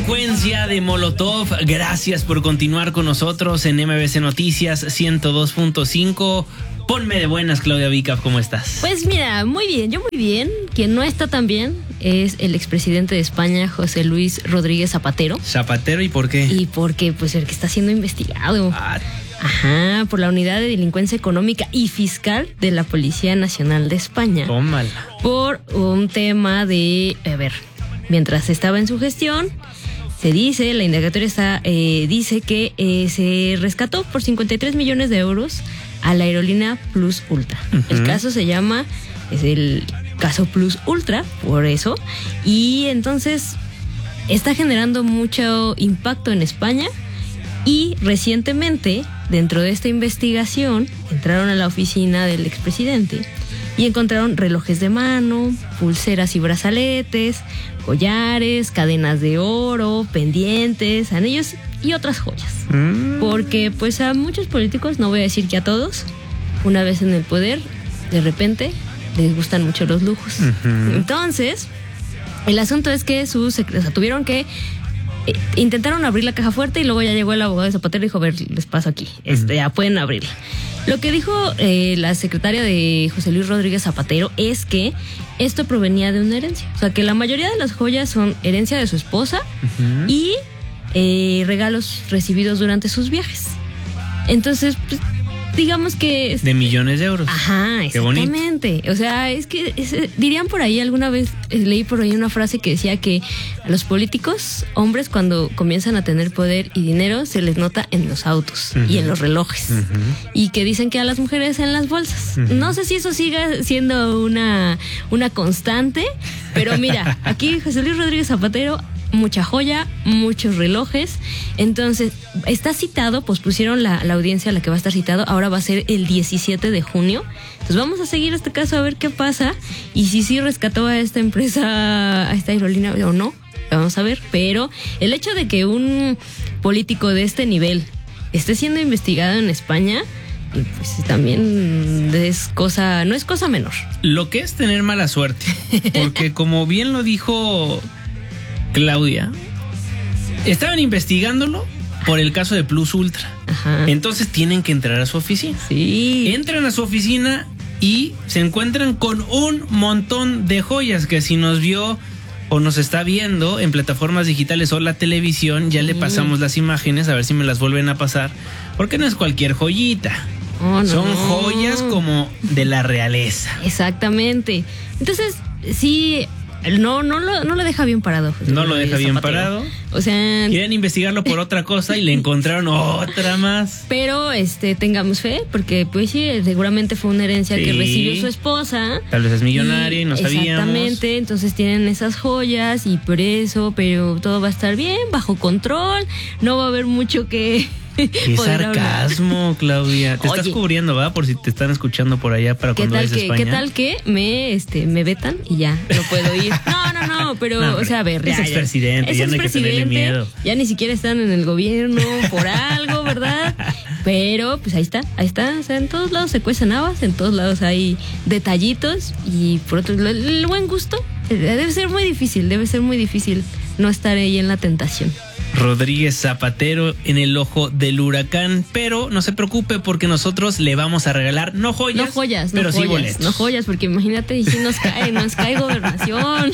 secuencia de Molotov. Gracias por continuar con nosotros en MBC Noticias 102.5. Ponme de buenas, Claudia Vicap, ¿cómo estás? Pues mira, muy bien, yo muy bien. Quien no está tan bien es el expresidente de España, José Luis Rodríguez Zapatero. ¿Zapatero y por qué? Y porque, pues, el que está siendo investigado. Ajá, por la Unidad de Delincuencia Económica y Fiscal de la Policía Nacional de España. Tómala. Por un tema de, mientras estaba en su gestión, se dice, la indagatoria dice que se rescató por 53 millones de euros a la aerolínea Plus Ultra. El caso es el caso Plus Ultra, por eso. Y entonces está generando mucho impacto en España. Y recientemente, dentro de esta investigación, entraron a la oficina del expresidente y encontraron relojes de mano, pulseras y brazaletes, collares, cadenas de oro, pendientes, anillos y otras joyas. Porque pues a muchos políticos, no voy a decir que a todos, una vez en el poder, de repente les gustan mucho los lujos. Entonces, el asunto es que tuvieron que intentaron abrir la caja fuerte y luego ya llegó el abogado de Zapatero y dijo, a ver, les paso aquí, ya pueden abrirla. Lo que dijo la secretaria de José Luis Rodríguez Zapatero es que esto provenía de una herencia. O sea, que la mayoría de las joyas son herencia de su esposa y regalos recibidos durante sus viajes. Entonces, pues, digamos que de millones de euros. Ajá, exactamente. O sea, es que dirían por ahí, alguna vez leí por ahí una frase que decía que a los políticos, hombres, cuando comienzan a tener poder y dinero, se les nota en los autos y en los relojes. Y que dicen que a las mujeres en las bolsas. No sé si eso siga siendo una constante, pero mira, aquí José Luis Rodríguez Zapatero, mucha joya, muchos relojes. Entonces, está citado, pues pusieron la audiencia a la que va a estar citado, ahora va a ser el 17 de junio. Entonces vamos a seguir este caso a ver qué pasa y si sí rescató a esta empresa, a esta aerolínea o no, vamos a ver. Pero el hecho de que un político de este nivel esté siendo investigado en España, pues también no es cosa menor. Lo que es tener mala suerte, porque como bien lo dijo Claudia, estaban investigándolo por el caso de Plus Ultra. Ajá. Entonces tienen que entrar a su oficina. Sí. Entran a su oficina y se encuentran con un montón de joyas que si nos vio o nos está viendo en plataformas digitales o la televisión, ya le pasamos las imágenes, a ver si me las vuelven a pasar, porque no es cualquier joyita. Son joyas como de la realeza. Exactamente. Entonces, sí, no lo deja bien parado. No lo deja bien parado. O sea, quieren investigarlo por otra cosa y le encontraron otra más. Pero tengamos fe, porque pues sí, seguramente fue una herencia que recibió su esposa. Tal vez es millonaria y no sabíamos. Exactamente, entonces tienen esas joyas y por eso, pero todo va a estar bien, bajo control, no va a haber mucho que... Qué sarcasmo, Claudia. Te estás cubriendo, ¿va? Por si te están escuchando por allá para cuando vayas a España. ¿Qué tal que me vetan y ya no puedo ir? No, pero, no, o sea, a ver, es expresidente, ya no hay que tenerle miedo. Ya ni siquiera están en el gobierno por algo, ¿verdad? Pero, pues ahí está. O sea, en todos lados se cuecen habas, en todos lados hay detallitos y por otro lado, el buen gusto debe ser muy difícil no estar ahí en la tentación. Rodríguez Zapatero en el ojo del huracán, pero no se preocupe porque nosotros le vamos a regalar no joyas, pero sí boletos. No joyas, porque imagínate, y si nos cae gobernación.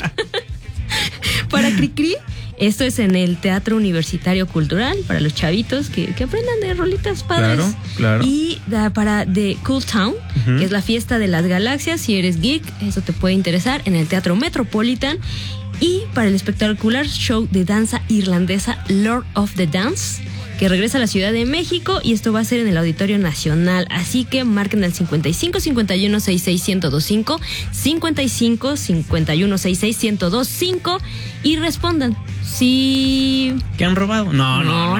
Para Cricri, esto es en el Teatro Universitario Cultural, para los chavitos que aprendan de rolitas padres. Claro. Y para The Cool Town, que es la fiesta de las galaxias, si eres geek, eso te puede interesar, en el Teatro Metropolitan. Y para el espectacular show de danza irlandesa Lord of the Dance, que regresa a la Ciudad de México, y esto va a ser en el Auditorio Nacional. Así que marquen al 55 51 66 1025, 55 51 66 1025 y respondan. Sí. ¿Qué han robado? No.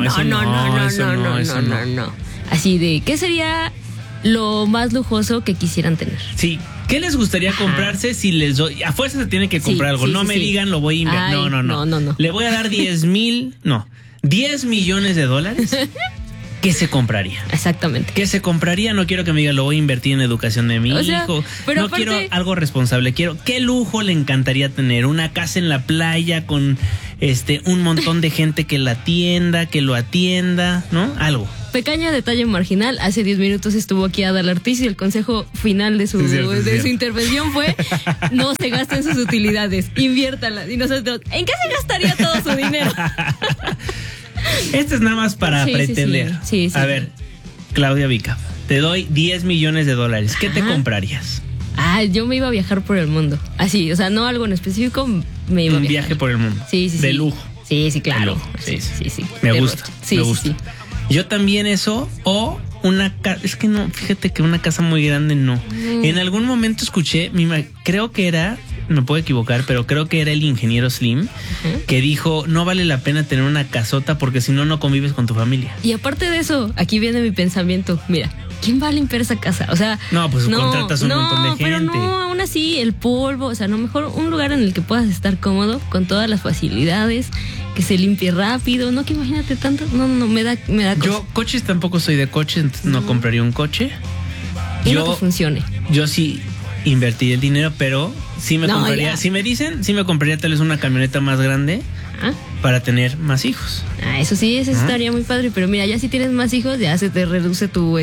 Así de, ¿qué sería lo más lujoso que quisieran tener? Sí. ¿Qué les gustaría comprarse si les doy? A fuerza se tiene que comprar algo. No me digan, lo voy a invertir. No. Le voy a dar 10 millones de dólares. ¿Qué se compraría? Exactamente. ¿Qué se compraría? No quiero que me diga, lo voy a invertir en la educación de mi hijo. Pero no quiero algo responsable. ¿Qué lujo le encantaría tener? Una casa en la playa con un montón de gente que la atienda, que lo atienda, ¿no? Algo. Pequeño detalle marginal, hace 10 minutos estuvo aquí Adal Ortiz y el consejo final de su intervención fue: no se gasten sus utilidades, inviértalas. Y nosotros, ¿en qué se gastaría todo su dinero? Esto es nada más para pretender. Sí. A ver, Claudia Vica, te doy $10 millones. ¿Qué te comprarías? Yo me iba a viajar por el mundo. Así, o sea, no algo en específico, me iba a viajar. Un viaje por el mundo. Sí. De lujo. Sí, claro. Sí. Me gusta. Sí. Yo también eso, o una casa. Es que no, fíjate que una casa muy grande no. En algún momento escuché, creo que era, me puedo equivocar, pero creo que era el ingeniero Slim, que dijo: no vale la pena tener una casota porque si no, no convives con tu familia. Y aparte de eso, aquí viene mi pensamiento. Mira, ¿quién va a limpiar esa casa? O sea, contratas un montón de gente. Pero no, aún así, el polvo, o sea, no, mejor un lugar en el que puedas estar cómodo, con todas las facilidades, que se limpie rápido, no, que imagínate tanto, no, me da cosa. Yo coches tampoco soy de coche, entonces no compraría un coche. Que funcione. Yo sí invertiría el dinero, pero sí me compraría, si me dicen, sí me compraría tal vez una camioneta más grande para tener más hijos. Eso sí, eso estaría muy padre, pero mira, ya si tienes más hijos, ya se te reduce tu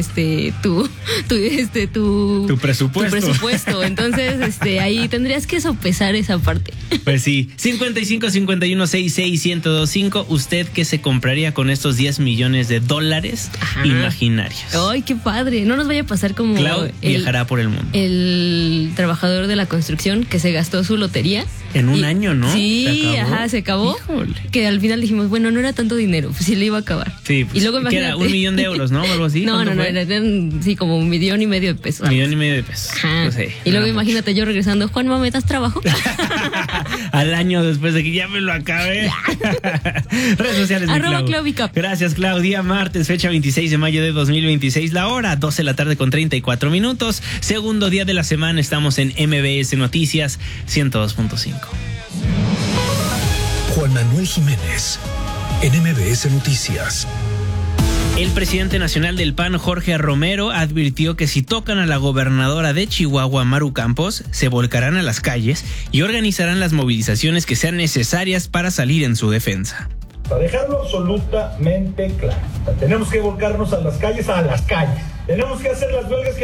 presupuesto. Entonces, ahí tendrías que sopesar esa parte. Pues sí. 55 51 66 1025. ¿Usted qué se compraría con estos $10 millones imaginarios? Ay, qué padre. No nos vaya a pasar como Clau viajará por el mundo. El trabajador de la construcción que se gastó su lotería. En un año, ¿no? Sí, se acabó. Híjole. Que al final dijimos, bueno, no era tanto dinero, pues sí le iba a acabar. Sí, pues, y luego imagínate, ¿qué era? ¿1 millón de euros, no? O algo así. No, eran sí, como $1.5 million de pesos. $1.5 million de pesos. Pues sí, y luego imagínate yo regresando: Juan, ¿me das trabajo? Al año después de que ya me lo acabé. Redes sociales, @Clau Vica. Gracias, Claudia. Martes, fecha 26 de mayo de 2026, la hora 12 de la tarde con 34 minutos. Segundo día de la semana, estamos en MBS Noticias 102.5. Juan Manuel Jiménez, en MBS Noticias. El presidente nacional del PAN, Jorge Romero, advirtió que si tocan a la gobernadora de Chihuahua, Maru Campos, se volcarán a las calles y organizarán las movilizaciones que sean necesarias para salir en su defensa. Para dejarlo absolutamente claro, tenemos que volcarnos a las calles. Tenemos que hacer las huelgas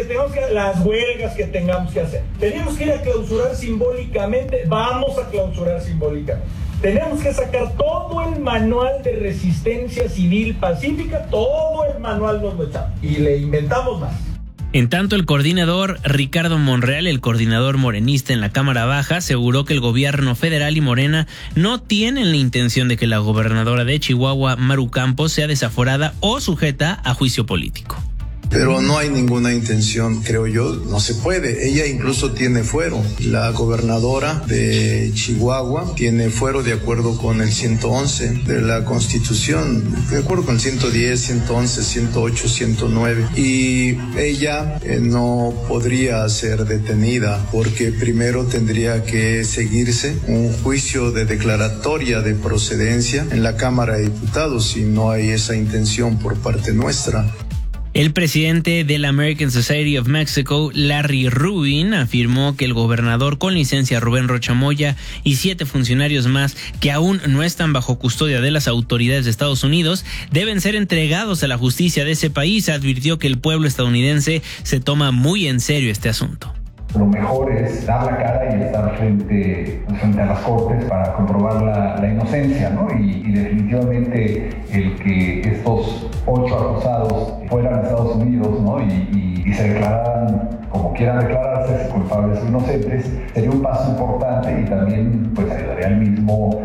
que tengamos que hacer. Tenemos que ir a clausurar simbólicamente, vamos a clausurar simbólicamente. Tenemos que sacar todo el manual de resistencia civil pacífica, todo el manual nos lo echamos y le inventamos más. En tanto, el coordinador Ricardo Monreal, el coordinador morenista en la Cámara Baja, aseguró que el gobierno federal y Morena no tienen la intención de que la gobernadora de Chihuahua, Maru Campos, sea desaforada o sujeta a juicio político. Pero no hay ninguna intención, creo yo, no se puede. Ella incluso tiene fuero. La gobernadora de Chihuahua tiene fuero de acuerdo con el 111 de la Constitución, de acuerdo con el 110, 111, 108, 109. Y ella no podría ser detenida porque primero tendría que seguirse un juicio de declaratoria de procedencia en la Cámara de Diputados y no hay esa intención por parte nuestra. El presidente de la American Society of Mexico, Larry Rubin, afirmó que el gobernador con licencia Rubén Rocha Moya y 7 funcionarios más que aún no están bajo custodia de las autoridades de Estados Unidos deben ser entregados a la justicia de ese país. Advirtió que el pueblo estadounidense se toma muy en serio este asunto. Lo mejor es dar la cara y estar frente a las cortes para comprobar la inocencia, ¿no? Y definitivamente el que estos 8 acusados fueran a Estados Unidos, ¿no? Y se declararan, como quieran declararse, culpables o inocentes, sería un paso importante y también pues ayudaría al mismo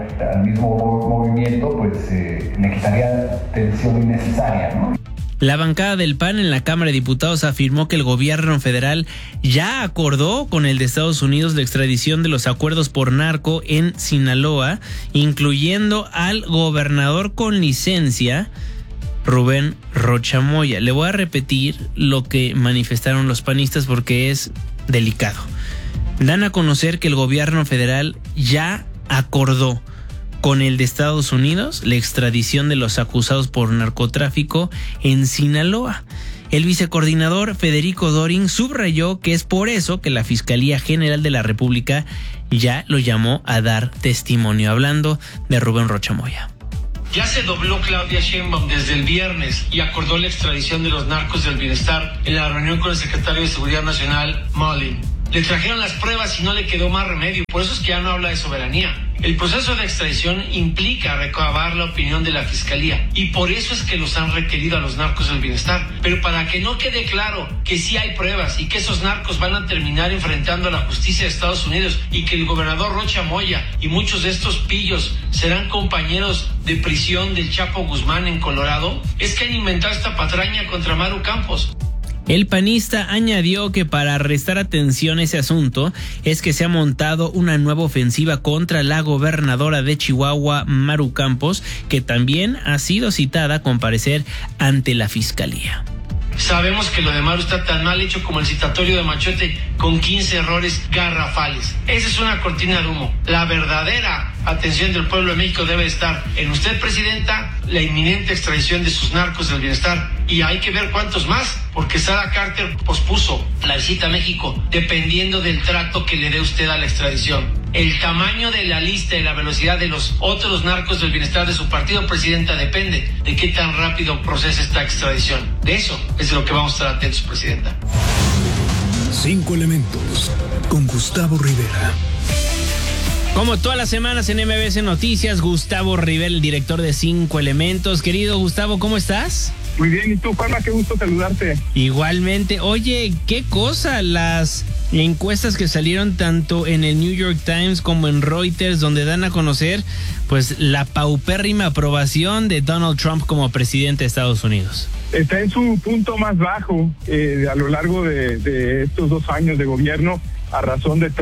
movimiento, pues le quitaría tensión innecesaria, ¿no? La bancada del PAN en la Cámara de Diputados afirmó que el gobierno federal ya acordó con el de Estados Unidos la extradición de los acuerdos por narco en Sinaloa, incluyendo al gobernador con licencia, Rubén Rocha Moya. Le voy a repetir lo que manifestaron los panistas porque es delicado. Dan a conocer que el gobierno federal ya acordó con el de Estados Unidos la extradición de los acusados por narcotráfico en Sinaloa. El vicecoordinador Federico Dorin subrayó que es por eso que la Fiscalía General de la República ya lo llamó a dar testimonio. Hablando de Rubén Rocha Moya. Ya se dobló Claudia Sheinbaum desde el viernes y acordó la extradición de los narcos del bienestar en la reunión con el secretario de Seguridad Nacional, Mullin. Le trajeron las pruebas y no le quedó más remedio, por eso es que ya no habla de soberanía. El proceso de extradición implica recabar la opinión de la Fiscalía y por eso es que los han requerido a los narcos del bienestar. Pero para que no quede claro que sí hay pruebas y que esos narcos van a terminar enfrentando a la justicia de Estados Unidos y que el gobernador Rocha Moya y muchos de estos pillos serán compañeros de prisión del Chapo Guzmán en Colorado, es que han inventado esta patraña contra Maru Campos. El panista añadió que para restar atención a ese asunto es que se ha montado una nueva ofensiva contra la gobernadora de Chihuahua, Maru Campos, que también ha sido citada a comparecer ante la fiscalía. Sabemos que lo de Maru está tan mal hecho como el citatorio de Machote, con 15 errores garrafales. Esa es una cortina de humo. La verdadera atención del pueblo de México debe estar en usted, presidenta, la inminente extradición de sus narcos del bienestar. Y hay que ver cuántos más, porque Sara Carter pospuso la visita a México dependiendo del trato que le dé usted a la extradición. El tamaño de la lista y la velocidad de los otros narcos del bienestar de su partido, presidenta, depende de qué tan rápido procese esta extradición. De eso es de lo que vamos a estar atentos, presidenta. 5 elementos con Gustavo Rivera. Como todas las semanas en MBS Noticias, Gustavo Rivera, el director de 5 Elementos. Querido Gustavo, ¿cómo estás? Muy bien, ¿y tú, Juanma? Qué gusto saludarte. Igualmente. Oye, qué cosa las encuestas que salieron tanto en el New York Times como en Reuters, donde dan a conocer pues la paupérrima aprobación de Donald Trump como presidente de Estados Unidos. Está en su punto más bajo a lo largo de estos 2 años de gobierno, a razón de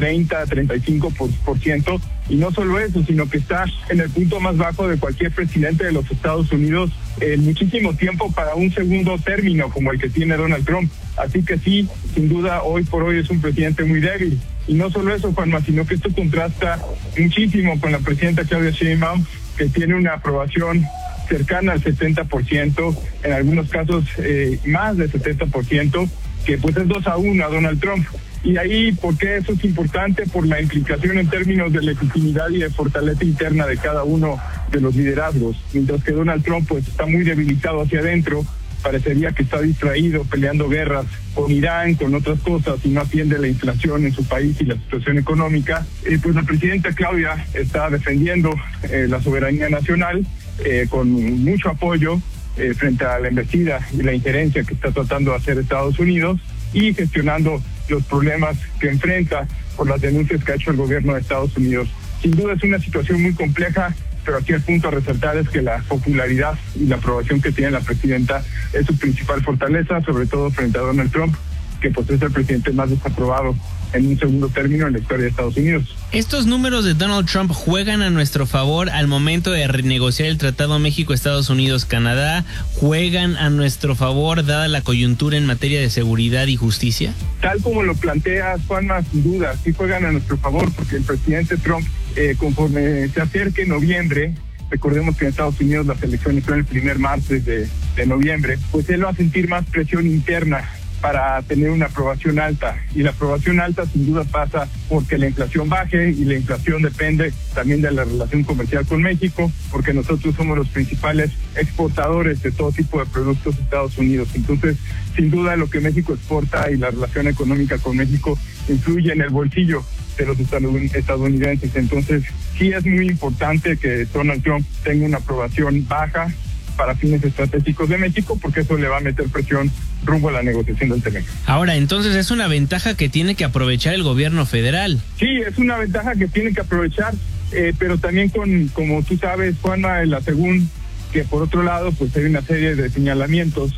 30-35%, y no solo eso, sino que está en el punto más bajo de cualquier presidente de los Estados Unidos en muchísimo tiempo para un segundo término como el que tiene Donald Trump. Así que sí, sin duda, hoy por hoy es un presidente muy débil. Y no solo eso, Juanma, sino que esto contrasta muchísimo con la presidenta Claudia Sheinbaum, que tiene una aprobación cercana al 70%, en algunos casos más del 70%, que pues es 2-1 a Donald Trump. Y ahí, ¿por qué eso es importante? Por la implicación en términos de legitimidad y de fortaleza interna de cada uno de los liderazgos. Mientras que Donald Trump pues está muy debilitado hacia adentro, parecería que está distraído peleando guerras con Irán, con otras cosas, y no atiende la inflación en su país y la situación económica. Pues la presidenta Claudia está defendiendo la soberanía nacional con mucho apoyo frente a la embestida y la injerencia que está tratando de hacer Estados Unidos, y gestionando los problemas que enfrenta por las denuncias que ha hecho el gobierno de Estados Unidos. Sin duda es una situación muy compleja, pero aquí el punto a resaltar es que la popularidad y la aprobación que tiene la presidenta es su principal fortaleza, sobre todo frente a Donald Trump, que pues es el presidente más desaprobado en un segundo término en la historia de Estados Unidos. ¿Estos números de Donald Trump juegan a nuestro favor al momento de renegociar el Tratado México-Estados Unidos-Canadá? ¿Juegan a nuestro favor dada la coyuntura en materia de seguridad y justicia? Tal como lo planteas, Juanma, sin duda, sí juegan a nuestro favor, porque el presidente Trump, conforme se acerque noviembre, recordemos que en Estados Unidos las elecciones son el primer martes de noviembre, pues él va a sentir más presión interna para tener una aprobación alta, y la aprobación alta sin duda pasa porque la inflación baje, y la inflación depende también de la relación comercial con México, porque nosotros somos los principales exportadores de todo tipo de productos de Estados Unidos. Entonces, sin duda lo que México exporta y la relación económica con México influye en el bolsillo de los estadounidenses. Entonces, sí es muy importante que Donald Trump tenga una aprobación baja para fines estratégicos de México, porque eso le va a meter presión rumbo a la negociación del TEMEC. Ahora, entonces es una ventaja que tiene que aprovechar el gobierno federal. Sí, es una ventaja que tiene que aprovechar, pero también como tú sabes, Juana, según que por otro lado, pues hay una serie de señalamientos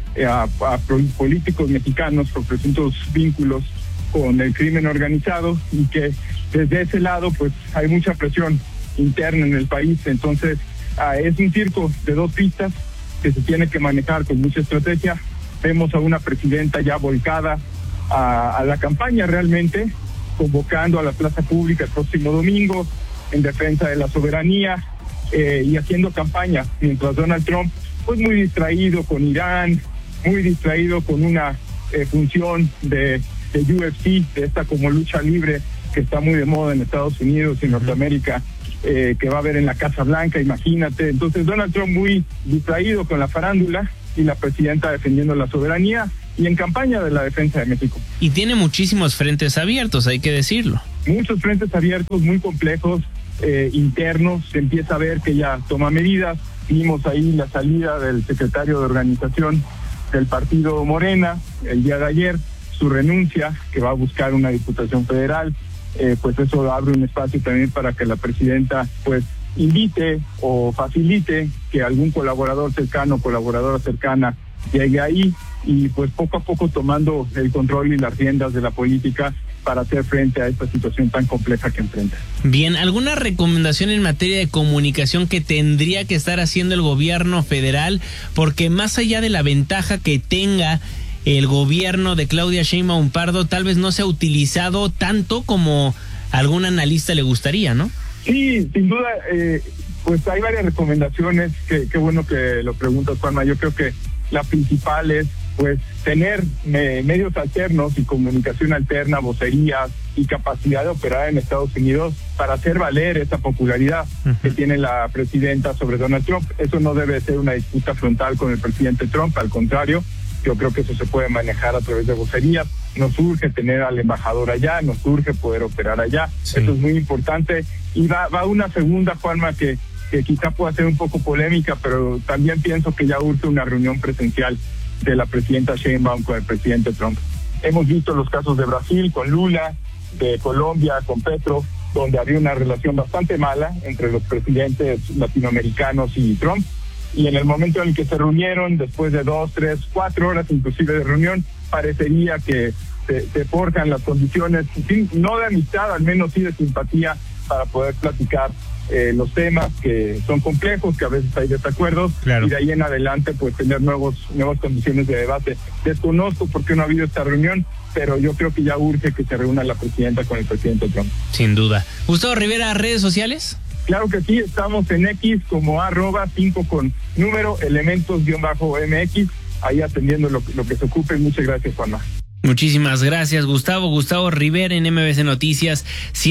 a políticos mexicanos por presuntos vínculos con el crimen organizado, y que desde ese lado pues hay mucha presión interna en el país. Entonces es un circo de 2 pistas que se tiene que manejar con mucha estrategia. Vemos a una presidenta ya volcada a la campaña realmente, convocando a la plaza pública el próximo domingo en defensa de la soberanía y haciendo campaña, mientras Donald Trump pues muy distraído con Irán, muy distraído con una función de UFC, de esta como lucha libre que está muy de moda en Estados Unidos y Norteamérica, que va a haber en la Casa Blanca, imagínate. Entonces Donald Trump muy distraído con la farándula y la presidenta defendiendo la soberanía y en campaña de la defensa de México. Y tiene muchísimos frentes abiertos, hay que decirlo. Muchos frentes abiertos muy complejos, internos. Se empieza a ver que ya toma medidas. Vimos ahí la salida del secretario de organización del partido Morena el día de ayer, su renuncia, que va a buscar una diputación federal. Pues eso abre un espacio también para que la presidenta pues invite o facilite que algún colaborador cercano, colaboradora cercana llegue ahí y pues poco a poco tomando el control y las riendas de la política para hacer frente a esta situación tan compleja que enfrenta. Bien, ¿alguna recomendación en materia de comunicación que tendría que estar haciendo el gobierno federal? Porque más allá de la ventaja que tenga el gobierno de Claudia Sheinbaum Pardo, tal vez no se ha utilizado tanto como a algún analista le gustaría, ¿no? Sí, sin duda, pues hay varias recomendaciones, qué bueno que lo preguntas, Juanma. Yo creo que la principal es pues tener medios alternos y comunicación alterna, vocerías y capacidad de operar en Estados Unidos para hacer valer esa popularidad que tiene la presidenta sobre Donald Trump. Eso no debe ser una disputa frontal con el presidente Trump, al contrario, yo creo que eso se puede manejar a través de vocerías. Nos urge tener al embajador allá, nos urge poder operar allá. Sí. Eso es muy importante. Y va una segunda, Juanma, que quizá pueda ser un poco polémica, pero también pienso que ya urge una reunión presencial de la presidenta Sheinbaum con el presidente Trump. Hemos visto los casos de Brasil con Lula, de Colombia con Petro, donde había una relación bastante mala entre los presidentes latinoamericanos y Trump. Y en el momento en el que se reunieron, después de 2, 3, 4 horas inclusive de reunión, parecería que se forjan las condiciones, no de amistad, al menos sí de simpatía, para poder platicar los temas que son complejos, que a veces hay desacuerdos, claro. Y de ahí en adelante pues tener nuevas condiciones de debate. Desconozco por qué no ha habido esta reunión, pero yo creo que ya urge que se reúna la presidenta con el presidente Trump. Sin duda. Gustavo Rivera, ¿redes sociales? Claro que sí, estamos en X como @5 con número elementos_MX, ahí atendiendo lo que se ocupe. Muchas gracias, Juanma. Muchísimas gracias, Gustavo. Gustavo Rivera en MBC Noticias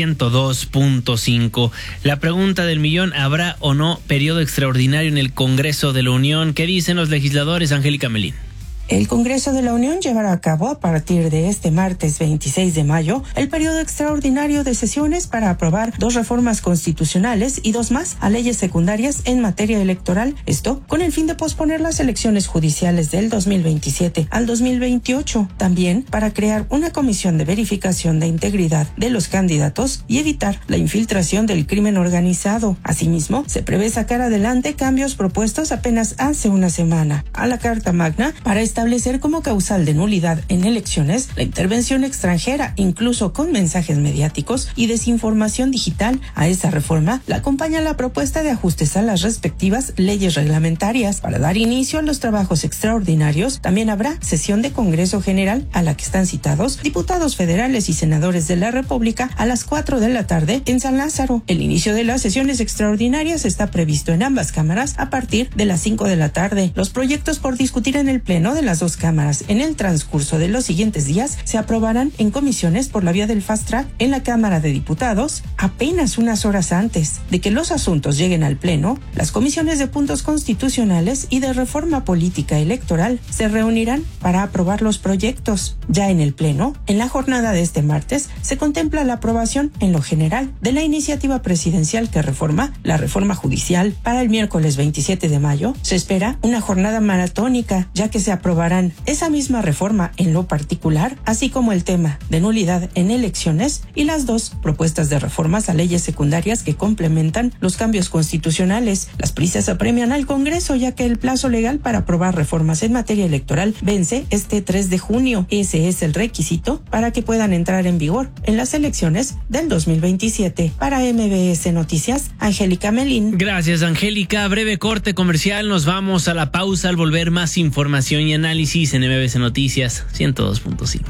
102.5. La pregunta del millón: ¿habrá o no periodo extraordinario en el Congreso de la Unión? ¿Qué dicen los legisladores? Angélica Melín. El Congreso de la Unión llevará a cabo a partir de este martes 26 de mayo el periodo extraordinario de sesiones para aprobar 2 reformas constitucionales y 2 más a leyes secundarias en materia electoral. Esto con el fin de posponer las elecciones judiciales del 2027 al 2028. También para crear una comisión de verificación de integridad de los candidatos y evitar la infiltración del crimen organizado. Asimismo, se prevé sacar adelante cambios propuestos apenas hace una semana a la Carta Magna para establecer como causal de nulidad en elecciones la intervención extranjera, incluso con mensajes mediáticos y desinformación digital. A esa reforma la acompaña la propuesta de ajustes a las respectivas leyes reglamentarias. Para dar inicio a los trabajos extraordinarios, también habrá sesión de Congreso General a la que están citados diputados federales y senadores de la República a las 4 de la tarde en San Lázaro. El inicio de las sesiones extraordinarias está previsto en ambas cámaras a partir de las 5 de la tarde. Los proyectos por discutir en el Pleno de las 2 cámaras en el transcurso de los siguientes días se aprobarán en comisiones por la vía del fast track en la Cámara de Diputados. Apenas unas horas antes de que los asuntos lleguen al Pleno, las comisiones de puntos constitucionales y de reforma política electoral se reunirán para aprobar los proyectos. Ya en el Pleno, en la jornada de este martes, se contempla la aprobación en lo general de la iniciativa presidencial que reforma la reforma judicial. Para el miércoles 27 de mayo se espera una jornada maratónica, ya que se aprobarán esa misma reforma en lo particular, así como el tema de nulidad en elecciones y las 2 propuestas de reformas a leyes secundarias que complementan los cambios constitucionales. Las prisas apremian al Congreso, ya que el plazo legal para aprobar reformas en materia electoral vence este 3 de junio. Ese es el requisito para que puedan entrar en vigor en las elecciones del 2027. Para MBS Noticias, Angélica Melín. Gracias, Angélica. Breve corte comercial, nos vamos a la pausa. Al volver, más información y análisis en MBS Noticias 102.5.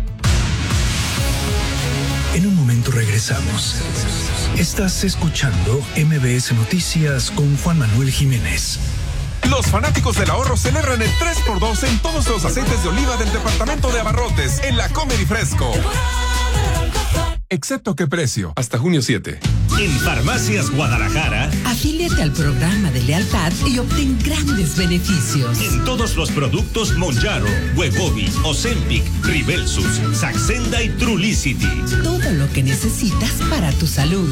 En un momento regresamos. Estás escuchando MBS Noticias con Juan Manuel Jiménez. Los fanáticos del ahorro celebran el 3x2 en todos los aceites de oliva del departamento de abarrotes en la Comer y Fresco. Excepto qué precio, hasta junio 7. En Farmacias Guadalajara, afíliate al programa de lealtad y obtén grandes beneficios. En todos los productos Monjaro, Wegovy, Ozempic, Ribelsus, Saxenda y Trulicity. Todo lo que necesitas para tu salud.